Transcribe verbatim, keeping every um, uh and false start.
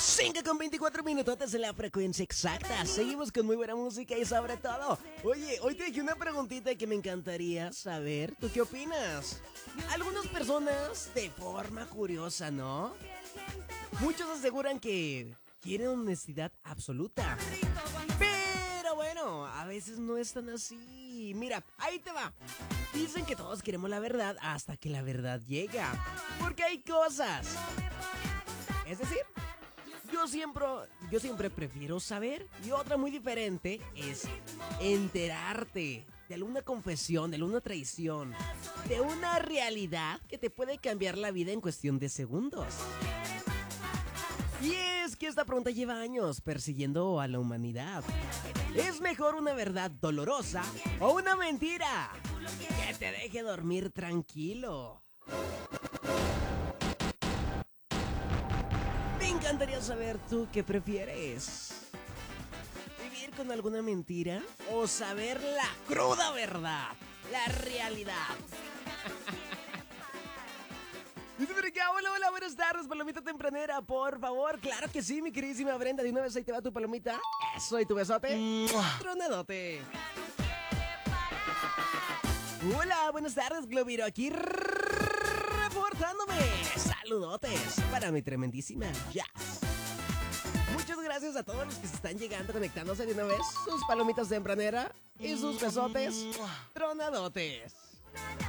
cinco con veinticuatro minutotes en la frecuencia exacta. Seguimos con muy buena música y sobre todo, oye, hoy te dejé una preguntita que me encantaría saber. ¿Tú qué opinas? Algunas personas, de forma curiosa, ¿no? Muchos aseguran que quieren honestidad absoluta. Pero bueno, a veces no es tan así. Mira, ahí te va. Dicen que todos queremos la verdad hasta que la verdad llega. Porque hay cosas. Es decir, yo siempre, yo siempre prefiero saber. Y otra muy diferente es enterarte de alguna confesión, de alguna traición, de una realidad que te puede cambiar la vida en cuestión de segundos. Y es que esta pregunta lleva años persiguiendo a la humanidad. ¿Es mejor una verdad dolorosa o una mentira que te deje dormir tranquilo? Me encantaría saber tú qué prefieres. ¿Vivir con alguna mentira o saber la cruda verdad? La realidad. Dice por acá, hola, hola, buenas tardes, palomita tempranera, por favor. Claro que sí, mi queridísima Brenda. De una vez ahí te va tu palomita. Eso, y tu besote. ¡Mua! Tronadote. Hola, buenas tardes, Globiro. Aquí reportándome. Saludotes para mi tremendísima Jazz. Muchas gracias a todos los que se están llegando, conectándose de una vez. Sus palomitas tempranera y sus besotes tronadotes.